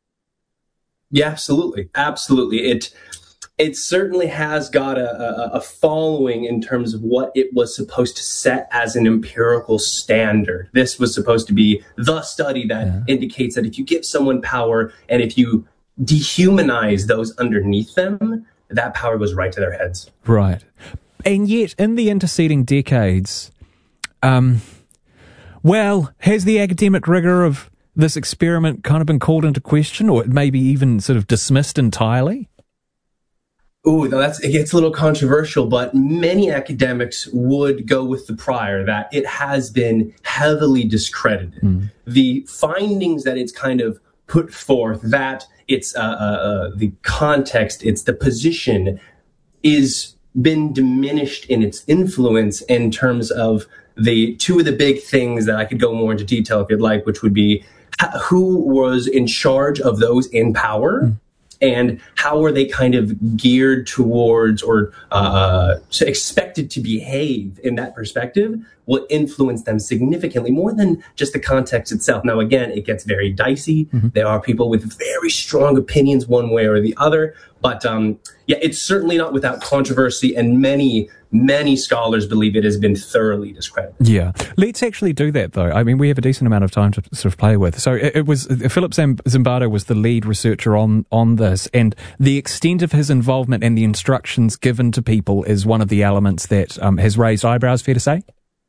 Yeah, absolutely. Absolutely. It it certainly has got a, a, a following in terms of what it was supposed to set as an empirical standard. This was supposed to be the study that yeah. indicates that if you give someone power and if you dehumanize those underneath them, that power goes right to their heads. Right. And yet, in the interceding decades, um, well, has the academic rigor of this experiment kind of been called into question, or maybe even sort of dismissed entirely? Ooh, that's, it gets a little controversial, but many academics would go with the prior, that it has been heavily discredited. Mm. The findings that it's kind of put forth, that it's uh, uh, the context, it's the position, is been diminished in its influence in terms of the two of the big things that I could go more into detail if you'd like, which would be who was in charge of those in power, mm. and how are they kind of geared towards or uh, expected to behave in that perspective will influence them significantly more than just the context itself. Now, again, it gets very dicey. Mm-hmm. There are people with very strong opinions one way or the other. But um, yeah, it's certainly not without controversy, and many, many scholars believe it has been thoroughly discredited. Yeah. Let's actually do that, though. I mean, we have a decent amount of time to sort of play with. So it, it was Philip Zimbardo was the lead researcher on, on this, and the extent of his involvement and the instructions given to people is one of the elements that um, has raised eyebrows, fair to say?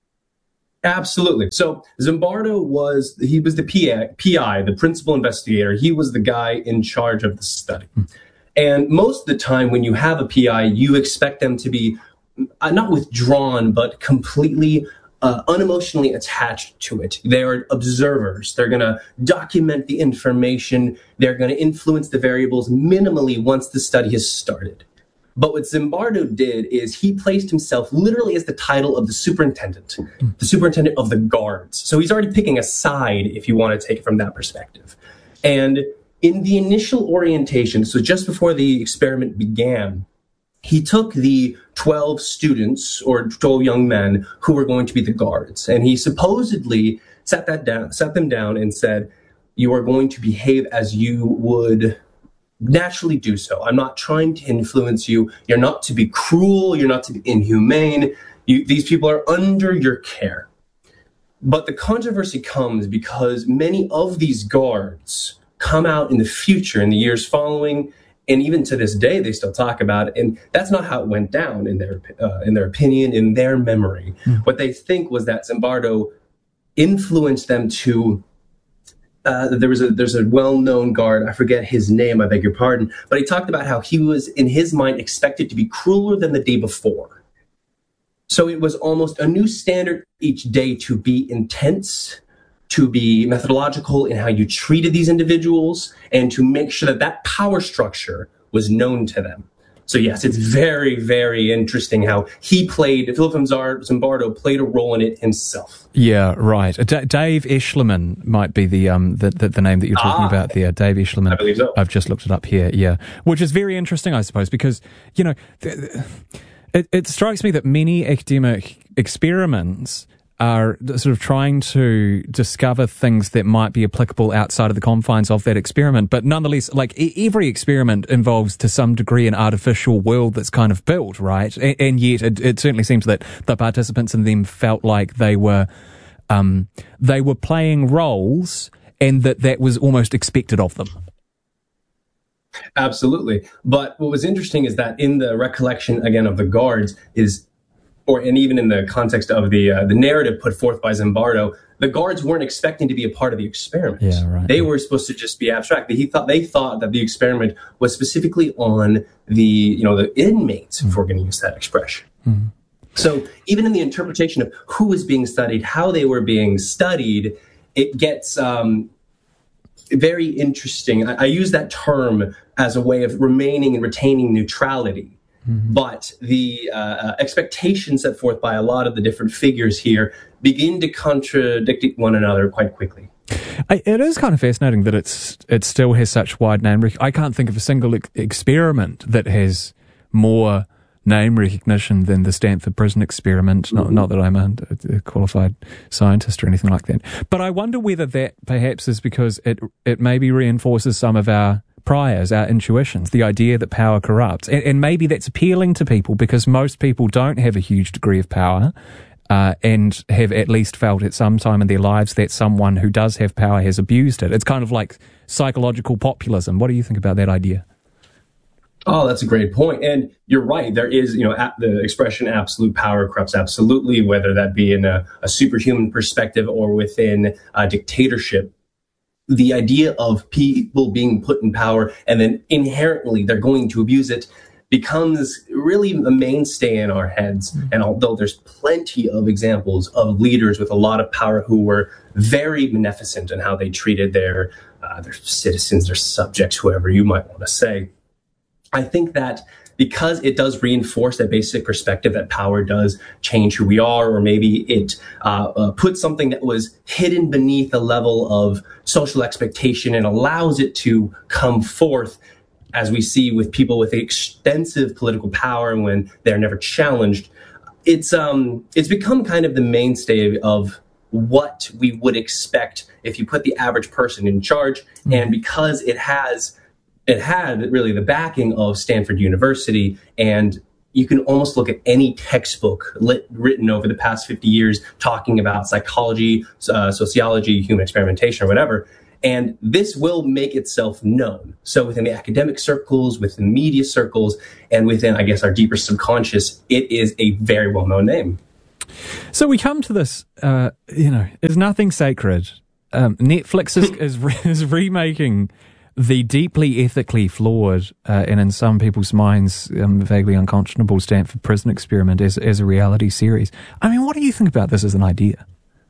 Absolutely. So Zimbardo was, he was the P I, P I, the principal investigator. He was the guy in charge of the study. Hmm. And most of the time when you have a P I, you expect them to be uh, not withdrawn, but completely uh, unemotionally attached to it. They are observers. They're going to document the information. They're going to influence the variables minimally once the study has started. But what Zimbardo did is he placed himself literally as the title of the superintendent, the superintendent of the guards. So he's already picking a side, if you want to take it from that perspective. And in the initial orientation, so just before the experiment began, he took the twelve students or twelve young men who were going to be the guards, and he supposedly sat that down, sat them down and said, you are going to behave as you would naturally do so. I'm not trying to influence you. You're not to be cruel. You're not to be inhumane. You, these people are under your care. But the controversy comes because many of these guards come out in the future, in the years following, and even to this day, they still talk about it. And that's not how it went down in their uh, in their opinion, in their memory. Mm. What they think was that Zimbardo influenced them to. Uh, there was a there's a well-known guard. I forget his name. I beg your pardon. But he talked about how he was, in his mind, expected to be crueler than the day before. So it was almost a new standard each day to be intense, to be methodological in how you treated these individuals, and to make sure that that power structure was known to them. So yes, it's very, very interesting how he played, Philip Zimbardo played a role in it himself. Yeah, right. D- Dave Eschliman might be the, um, the, the, the name that you're talking ah, about there. Dave Eschliman. I believe so. I've just looked it up here, yeah. Which is very interesting, I suppose, because, you know, th- th- it, it strikes me that many academic experiments are sort of trying to discover things that might be applicable outside of the confines of that experiment. But nonetheless, like every experiment involves to some degree an artificial world that's kind of built, right? And, and yet it, it certainly seems that the participants in them felt like they were, um, they were playing roles and that that was almost expected of them. Absolutely. But what was interesting is that in the recollection, again, of the guards is, or and even in the context of the uh, the narrative put forth by Zimbardo, the guards weren't expecting to be a part of the experiment. Yeah, right. They were supposed to just be abstract. He thought they thought that the experiment was specifically on the you know the inmates, mm. if we're going to use that expression. Mm. So even in the interpretation of who was being studied, how they were being studied, it gets um, very interesting. I, I use that term as a way of remaining and retaining neutrality. Mm-hmm. But the uh, expectations set forth by a lot of the different figures here begin to contradict one another quite quickly. I, it is kind of fascinating that it's it still has such wide name. Rec- I can't think of a single ex- experiment that has more name recognition than the Stanford Prison Experiment. Mm-hmm. Not, not that I'm a, a qualified scientist or anything like that. But I wonder whether that perhaps is because it it maybe reinforces some of our priors, our intuitions, the idea that power corrupts. And, and maybe that's appealing to people because most people don't have a huge degree of power uh, and have at least felt at some time in their lives that someone who does have power has abused it. It's kind of like psychological populism. What do you think about that idea? Oh, that's a great point. And you're right. There is, you know, the expression absolute power corrupts absolutely, whether that be in a, a superhuman perspective or within a dictatorship. The idea of people being put in power and then inherently they're going to abuse it becomes really a mainstay in our heads. Mm-hmm. And although there's plenty of examples of leaders with a lot of power who were very beneficent in how they treated their, uh, their citizens, their subjects, whoever you might want to say, I think that because it does reinforce that basic perspective that power does change who we are, or maybe it uh, uh, puts something that was hidden beneath a level of social expectation and allows it to come forth, as we see with people with extensive political power and when they're never challenged, it's um it's become kind of the mainstay of what we would expect if you put the average person in charge. Mm-hmm. And because it has it had really the backing of Stanford University, and you can almost look at any textbook lit, written over the past fifty years talking about psychology, uh, sociology, human experimentation, or whatever. And this will make itself known. So within the academic circles, within media circles, and within, I guess, our deeper subconscious, it is a very well-known name. So we come to this, uh, you know, there's nothing sacred. Um, Netflix is, is, re- is remaking the deeply ethically flawed uh, and in some people's minds um, vaguely unconscionable Stanford Prison Experiment as, as a reality series. I mean, what do you think about this as an idea?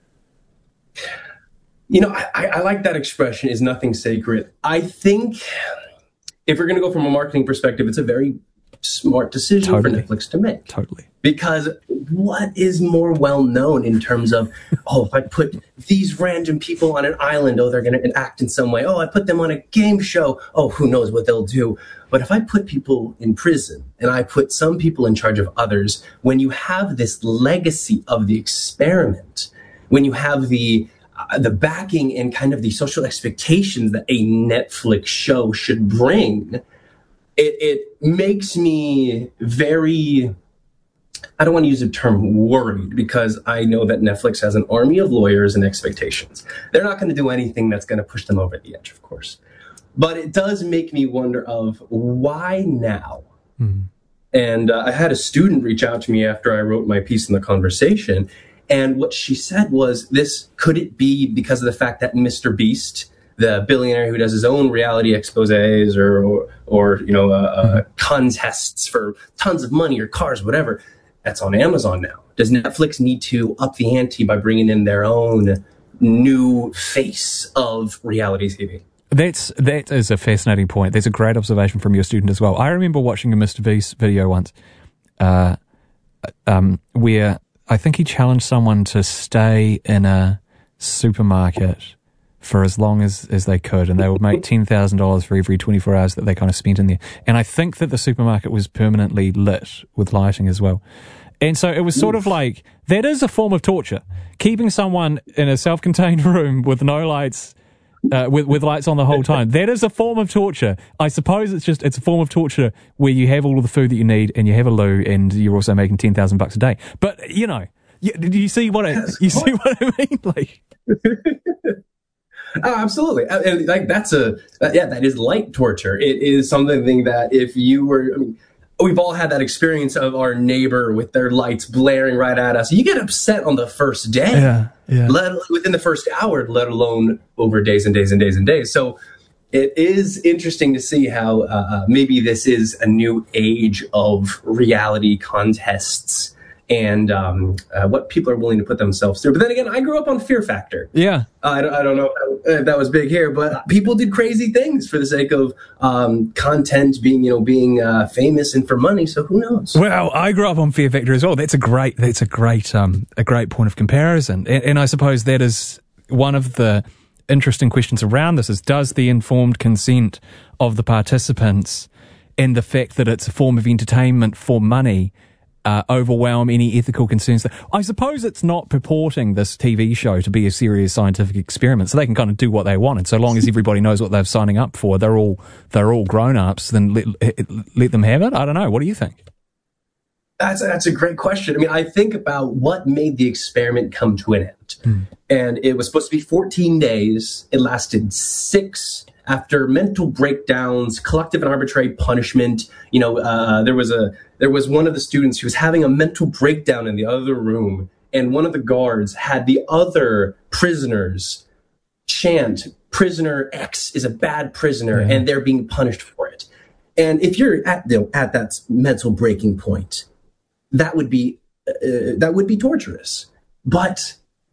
You know, I, I like that expression, is nothing sacred. I think if we're going to go from a marketing perspective, it's a very smart decision totally. for Netflix to make. Totally. Because what is more well known in terms of, oh, if I put these random people on an island, oh, they're going to act in some way. Oh, I put them on a game show. Oh, who knows what they'll do. But if I put people in prison and I put some people in charge of others, when you have this legacy of the experiment, when you have the Uh, the backing and kind of the social expectations that a Netflix show should bring, it, it makes me very, I don't want to use the term worried, because I know that Netflix has an army of lawyers and expectations. They're not going to do anything that's going to push them over the edge, of course. But it does make me wonder of why now? Mm-hmm. And uh, I had a student reach out to me after I wrote my piece in The Conversation. And what she said was, this, could it be because of the fact that Mister Beast, the billionaire who does his own reality exposés or, or, or you know, uh, uh, contests for tons of money or cars, whatever, that's on Amazon now. Does Netflix need to up the ante by bringing in their own new face of reality T V? That's, that is a fascinating point. That's a great observation from your student as well. I remember watching a Mister Beast video once uh, um, where I think he challenged someone to stay in a supermarket for as long as, as they could, and they would make ten thousand dollars for every twenty-four hours that they kind of spent in there. And I think that the supermarket was permanently lit with lighting as well. And so it was sort of like, that is a form of torture. Keeping someone in a self-contained room with no lights, uh, with, with lights on the whole time, that is a form of torture. I suppose it's just, it's a form of torture where you have all of the food that you need and you have a loo and you're also making ten thousand bucks a day. But, you know, you, do you see what I, you see what I mean? Like, oh, absolutely. And like, that's a, yeah, that is light torture. It is something that if you were, I mean, we've all had that experience of our neighbor with their lights blaring right at us. You get upset on the first day, yeah, yeah. Let, within the first hour, let alone over days and days and days and days. So it is interesting to see how uh, maybe this is a new age of reality contests and um, uh, what people are willing to put themselves through. But then again, I grew up on Fear Factor. Yeah. Uh, I, don't, I don't know if that was big here, but people did crazy things for the sake of um, content being, you know, being uh, famous and for money. So who knows? Well, I grew up on Fear Factor as well. That's a great, that's a great, um, a great point of comparison. And, and I suppose that is one of the interesting questions around this is, does the informed consent of the participants and the fact that it's a form of entertainment for money Uh, overwhelm any ethical concerns? That, I suppose it's not purporting this T V show to be a serious scientific experiment, so they can kind of do what they want, and so long as everybody knows what they're signing up for, they're all they're all grown-ups, then let, let them have it? I don't know. What do you think? That's a, that's a great question. I mean, I think about what made the experiment come to an end. Mm. And it was supposed to be fourteen days. It lasted six. After mental breakdowns, collective and arbitrary punishment, you know, uh, there was a there was one of the students who was having a mental breakdown in the other room, and one of the guards had the other prisoners chant, "Prisoner X is a bad prisoner," yeah. and they're being punished for it. And if you're at the, at that mental breaking point, that would be uh, that would be torturous. But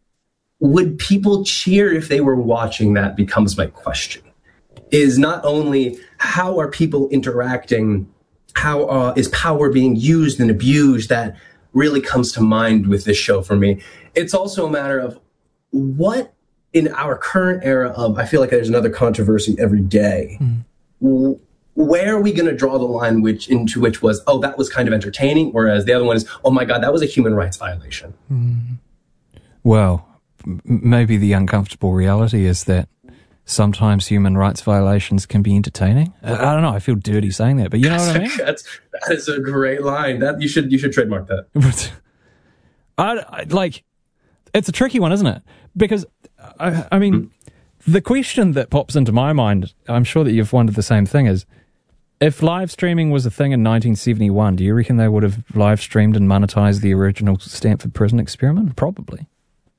would people cheer if they were watching that? Becomes my question. Is not only how are people interacting, how uh, is power being used and abused, that really comes to mind with this show for me. It's also a matter of what in our current era of, I feel like there's another controversy every day. Mm. where are we going to draw the line which into which was, oh, that was kind of entertaining, whereas the other one is, oh my God, that was a human rights violation. Mm. Well, m- maybe the uncomfortable reality is that sometimes human rights violations can be entertaining. I, I don't know. I feel dirty saying that, but you know what I mean? That's, that is a great line. That you should you should trademark that. I, I, like, it's a tricky one, isn't it? Because, I, I mean, mm. the question that pops into my mind, I'm sure that you've wondered the same thing, is if live streaming was a thing in nineteen seventy-one, do you reckon they would have live streamed and monetized the original Stanford Prison Experiment? Probably.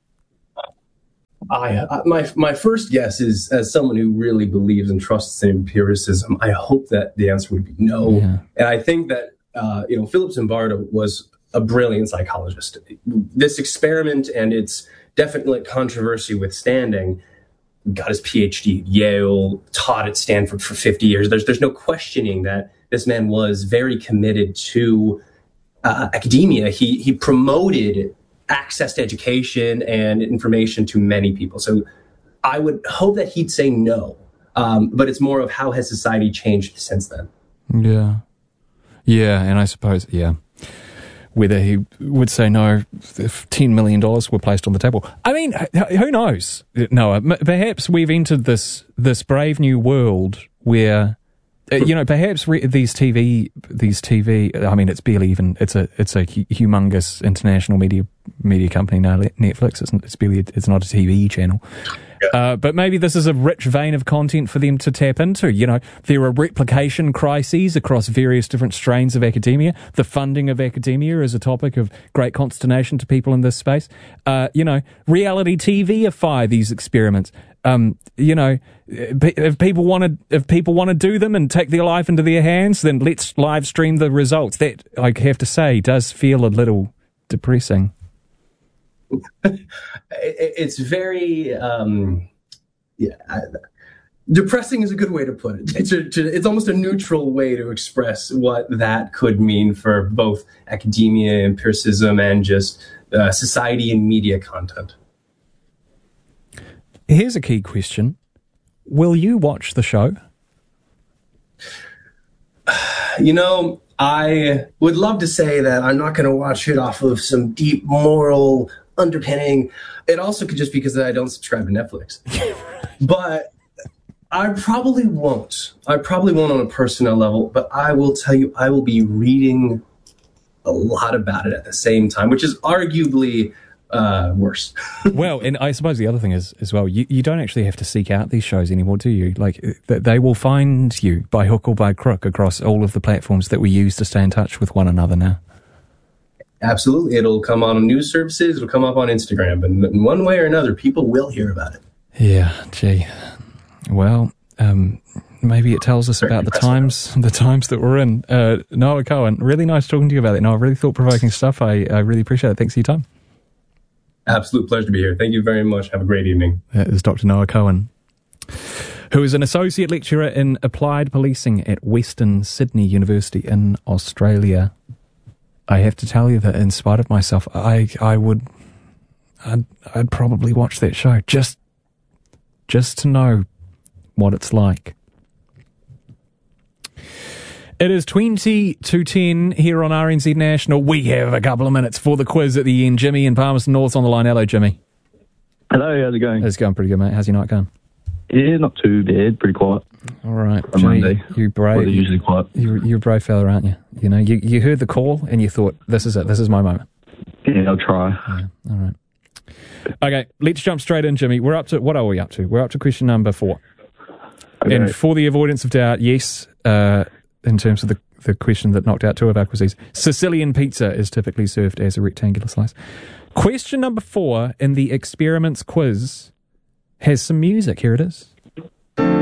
I, I my my first guess is, as someone who really believes and trusts in empiricism, I hope that the answer would be no. Yeah. And I think that uh, you know Philip Zimbardo was a brilliant psychologist. This experiment and its definite controversy withstanding, got his P H D at Yale, taught at Stanford for fifty years. There's there's no questioning that this man was very committed to uh, academia. He he promoted access to education and information to many people. So I would hope that he'd say no. Um, but it's more of how has society changed since then. Yeah. Yeah, and I suppose, yeah. Whether he would say no if ten million dollars were placed on the table. I mean, who knows, Noah? Perhaps we've entered this this brave new world where, you know, perhaps re- these T V, these T V, I mean, it's barely even, it's a it's a humongous international media media company now, Netflix. It's, it's barely, it's not a T V channel. Uh, but maybe this is a rich vein of content for them to tap into. You know, there are replication crises across various different strains of academia. The funding of academia is a topic of great consternation to people in this space. Uh, you know, reality T V-ify these experiments. Um, you know, if people want to, if people want to do them and take their life into their hands, then let's live stream the results. That, I have to say, does feel a little depressing. It's very, um, yeah, I, depressing is a good way to put it. It's, a, it's almost a neutral way to express what that could mean for both academia, empiricism, and just uh, society and media content. Here's a key question. Will you watch the show? You know, I would love to say that I'm not going to watch it off of some deep moral underpinning. It also could just be because I don't subscribe to Netflix. But I probably won't. I probably won't on a personal level, but I will tell you, I will be reading a lot about it at the same time, which is arguably uh, worse. Well, and I suppose the other thing is, as well, you, you don't actually have to seek out these shows anymore, do you? Like, they will find you by hook or by crook across all of the platforms that we use to stay in touch with one another now. Absolutely. It'll come on news services. It'll come up on Instagram. And in one way or another, people will hear about it. Yeah, gee. Well, um, maybe it tells us Very about the times the times that we're in. Uh, Noah Cohen, really nice talking to you about it. Noah, really thought-provoking stuff. I, I really appreciate it. Thanks for your time. Absolute pleasure to be here. Thank you very much. Have a great evening. That is Doctor Noah Cohen, who is an associate lecturer in applied policing at Western Sydney University in Australia. I have to tell you that in spite of myself, I I would, I'd, I'd probably watch that show just, just to know what it's like. It is twenty to ten here on R N Z National. We have a couple of minutes for the quiz at the end. Jimmy in Palmerston North's on the line. Hello, Jimmy. Hello, how's it going? It's going pretty good, mate. How's your night going? Yeah, not too bad. Pretty quiet. All right. On Monday. You brave. Well, they're usually quiet. You, you're a brave fella, aren't you? You know, you, you heard the call and you thought, this is it. This is my moment. Yeah, I'll try. Yeah, all right. Okay, let's jump straight in, Jimmy. We're up to, what are we up to? We're up to question number four. Okay. And for the avoidance of doubt, yes, uh, in terms of the, the question that knocked out two of our quizzes, Sicilian pizza is typically served as a rectangular slice. Question number four in the experiments quiz has some music. Here it is.